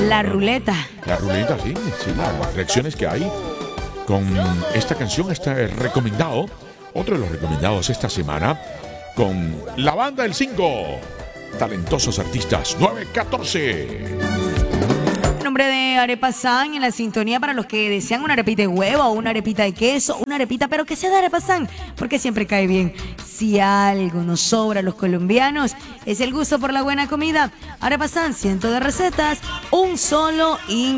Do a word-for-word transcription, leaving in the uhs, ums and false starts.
La ruleta. La ruleta, sí, sí, las reacciones que hay con esta canción, este recomendado, otro de los recomendados esta semana, con la banda El cinco, talentosos artistas, nueve catorce. Nombre de Arepa San en la sintonía para los que desean una arepita de huevo o una arepita de queso, una arepita, pero que sea de Arepa San, porque siempre cae bien. Si algo nos sobra a los colombianos, es el gusto por la buena comida. Arepa San, cientos de recetas, un solo ingrediente.